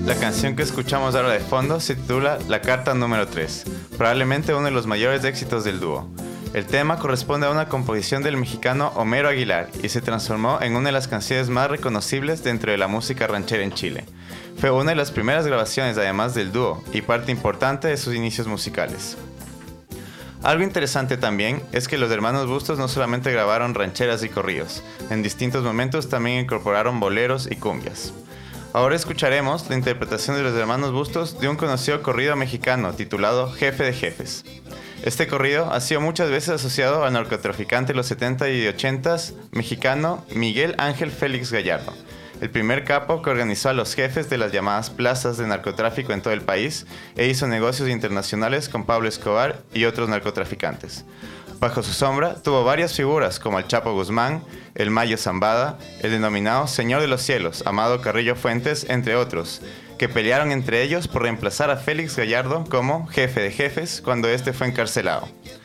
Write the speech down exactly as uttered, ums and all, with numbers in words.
La canción que escuchamos ahora de fondo se titula La Carta número tres, probablemente uno de los mayores éxitos del dúo. El tema corresponde a una composición del mexicano Homero Aguilar y se transformó en una de las canciones más reconocibles dentro de la música ranchera en Chile. Fue una de las primeras grabaciones además del dúo y parte importante de sus inicios musicales. Algo interesante también es que los hermanos Bustos no solamente grabaron rancheras y corridos, en distintos momentos también incorporaron boleros y cumbias. Ahora escucharemos la interpretación de los hermanos Bustos de un conocido corrido mexicano titulado Jefe de Jefes. Este corrido ha sido muchas veces asociado al narcotraficante de los setenta y ochentas mexicano Miguel Ángel Félix Gallardo, el primer capo que organizó a los jefes de las llamadas plazas de narcotráfico en todo el país e hizo negocios internacionales con Pablo Escobar y otros narcotraficantes. Bajo su sombra tuvo varias figuras como el Chapo Guzmán, el Mayo Zambada, el denominado Señor de los Cielos, Amado Carrillo Fuentes, entre otros, que pelearon entre ellos por reemplazar a Félix Gallardo como jefe de jefes cuando este fue encarcelado.